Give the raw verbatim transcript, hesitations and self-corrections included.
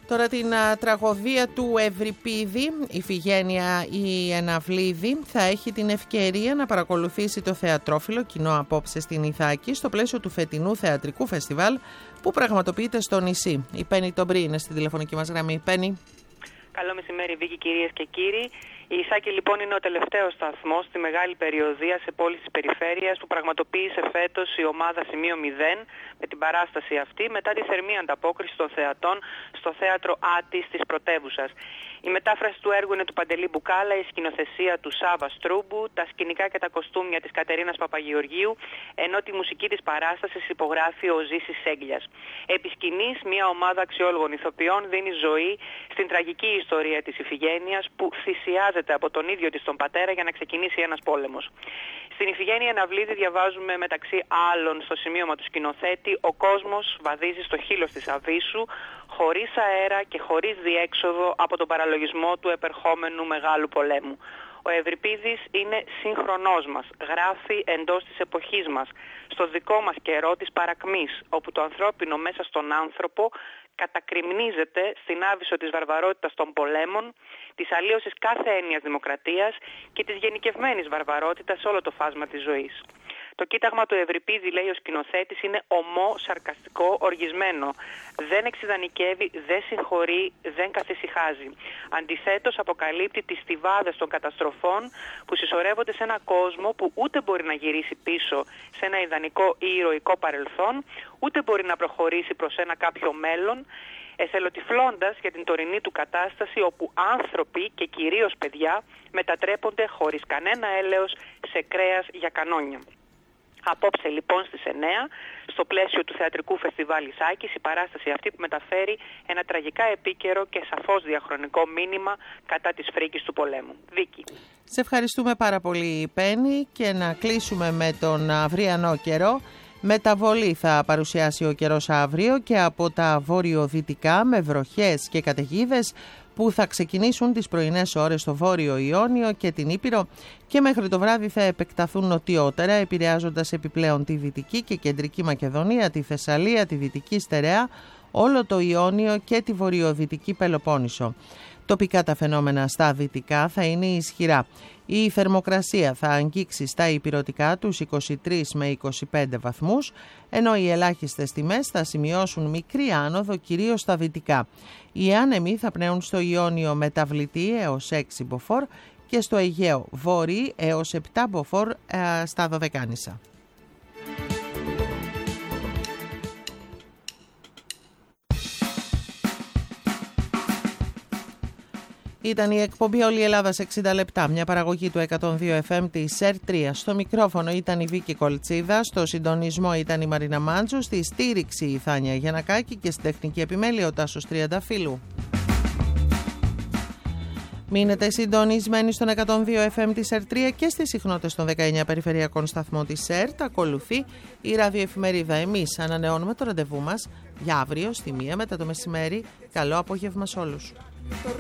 Τώρα την α, τραγωδία του Ευρυπίδη, η Φιγένεια η Εναυλίδη θα έχει την ευκαιρία να παρακολουθήσει το θεατρόφιλο κοινό απόψε στην Ιθάκη στο πλαίσιο του φετινού θεατρικού φεστιβάλ που πραγματοποιείται στο νησί. Η Πέννη Τομπρή είναι στην τηλεφωνική μας γραμμή. Πέννη. Καλό μεσημέρι, Βίκη, κυρίες και κύριοι. Η Ιθάκη λοιπόν είναι ο τελευταίος σταθμός στη μεγάλη περιοδεία σε πόλεις της περιφέρειας που πραγματοποίησε φέτος η ομάδα Σημείο μηδέν με την παράσταση αυτή μετά τη θερμή ανταπόκριση των θεατών στο θέατρο Άττης της πρωτεύουσας. Η μετάφραση του έργου είναι του Παντελή Μπουκάλα, η σκηνοθεσία του Σάβα Στρούμπου, τα σκηνικά και τα κοστούμια της Κατερίνας Παπαγεωργίου, ενώ τη μουσική της παράστασης υπογράφει ο Ζήσης Σέγγλιας. Επί σκηνής, μια ομάδα αξιόλογων ηθοποιών δίνει ζωή στην τραγική ιστορία της Ιφηγένειας που θυσιάζεται από τον ίδιο της τον πατέρα για να ξεκινήσει ένας πόλεμος. Στην Ιφηγένεια Εναυλίδη διαβάζουμε μεταξύ άλλων στο σημείωμα του σκηνοθέτη «Ο κόσμος βαδίζει στο χείλος της Αβύσσου, χωρίς αέρα και χωρίς διέξοδο από τον παραλογισμό του επερχόμενου μεγάλου πολέμου». Ο Ευρυπίδης είναι σύγχρονός μας, γράφει εντός της εποχής μας, στο δικό μας καιρό της παρακμής, όπου το ανθρώπινο μέσα στον άνθρωπο κατακριμνίζεται στην άβυσσο της βαρβαρότητας των πολέμων, της αλλίωσης κάθε έννοιας δημοκρατίας και της γενικευμένης βαρβαρότητας σε όλο το φάσμα της ζωής. Το κοίταγμα του Ευρυπίδη, λέει ο σκηνοθέτης, είναι ομό, σαρκαστικό, οργισμένο. Δεν εξιδανικεύει, δεν συγχωρεί, δεν καθησυχάζει. Αντιθέτως, αποκαλύπτει τις στιβάδες των καταστροφών που συσσωρεύονται σε ένα κόσμο που ούτε μπορεί να γυρίσει πίσω σε ένα ιδανικό ή ηρωικό παρελθόν, ούτε μπορεί να προχωρήσει προς ένα κάποιο μέλλον, εθελοτυφλώντας για την τωρινή του κατάσταση όπου άνθρωποι και κυρίως παιδιά μετατρέπονται χωρίς κανένα έλεος σε κρέας για κανόνια. Απόψε λοιπόν στις εννέα, στο πλαίσιο του θεατρικού φεστιβάλ Ιθάκης, η παράσταση αυτή που μεταφέρει ένα τραγικά επίκαιρο και σαφώς διαχρονικό μήνυμα κατά της φρίκης του πολέμου. Βίκη. Σε ευχαριστούμε πάρα πολύ, Πέννη, και να κλείσουμε με τον αυριανό καιρό. Μεταβολή θα παρουσιάσει ο καιρός αύριο και από τα βορειοδυτικά με βροχές και καταιγίδες που θα ξεκινήσουν τις πρωινές ώρες στο Βόρειο Ιόνιο και την Ήπειρο και μέχρι το βράδυ θα επεκταθούν νοτιότερα, επηρεάζοντας επιπλέον τη Δυτική και Κεντρική Μακεδονία, τη Θεσσαλία, τη Δυτική Στερεά, όλο το Ιόνιο και τη Βορειοδυτική Πελοπόννησο. Τοπικά τα φαινόμενα στα δυτικά θα είναι ισχυρά. Η θερμοκρασία θα αγγίξει στα ηπειρωτικά τους είκοσι τρεις με είκοσι πέντε βαθμούς, ενώ οι ελάχιστες τιμές θα σημειώσουν μικρή άνοδο κυρίως στα δυτικά. Οι άνεμοι θα πνέουν στο Ιόνιο μεταβλητή έως έξι μποφόρ και στο Αιγαίο βόρειοι έως επτά μποφόρ ε, στα Δωδεκάνησα. Ήταν η εκπομπή «Όλη η Ελλάδα σε εξήντα λεπτά», μια παραγωγή του εκατόν δύο εφ εμ της ΕΡ τρία. Στο μικρόφωνο ήταν η Βίκη Κολτσίδα, στο συντονισμό ήταν η Μαρίνα Μάντζου, στη στήριξη η Θάνια Γιαννακάκη και στην τεχνική επιμέλεια ο Τάσος Τριανταφύλου. Μείνετε συντονισμένοι στον εκατόν δύο εφ εμ της ΕΡ τρία και στις συχνότητες των δεκαεννιά περιφερειακών σταθμών της ΕΡΤ. Ακολουθεί η ραδιοεφημερίδα. Εμείς ανανεώνουμε το ραντεβού μας για αύριο στη μία μετά το μεσημέρι. Καλό απόγευμα σε όλους.